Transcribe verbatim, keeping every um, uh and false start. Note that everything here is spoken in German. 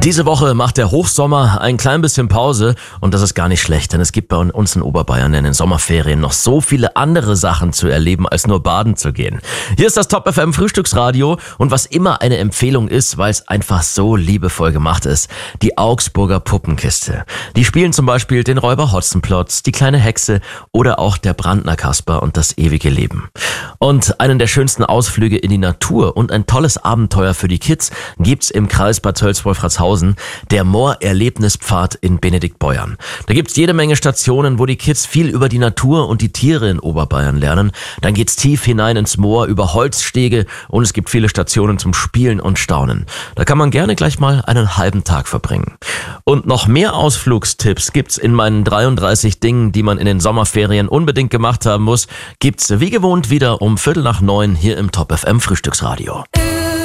Diese Woche macht der Hochsommer ein klein bisschen Pause und das ist gar nicht schlecht, denn es gibt bei uns in Oberbayern in den Sommerferien noch so viele andere Sachen zu erleben, als nur baden zu gehen. Hier ist das Top F M Frühstücksradio und was immer eine Empfehlung ist, weil es einfach so liebevoll gemacht ist, die Augsburger Puppenkiste. Die spielen zum Beispiel den Räuber Hotzenplotz, die kleine Hexe oder auch der Brandner Kasper und das ewige Leben. Und einen der schönsten Ausflüge in die Natur und ein tolles Abenteuer für die Kids gibt's im Kreis Bad Tölz-Wolfratshausen, der Moor-Erlebnispfad in Benediktbeuern. Da gibt's jede Menge Stationen, wo die Kids viel über die Natur und die Tiere in Oberbayern lernen. Dann geht's tief hinein ins Moor über Holzstege und es gibt viele Stationen zum Spielen und Staunen. Da kann man gerne gleich mal einen halben Tag verbringen. Und noch mehr Ausflugstipps gibt's in meinen dreiunddreißig Dingen, die man in den Sommerferien unbedingt gemacht haben muss, gibt's wie gewohnt wieder um Viertel nach neun hier im Top F M Frühstücksradio.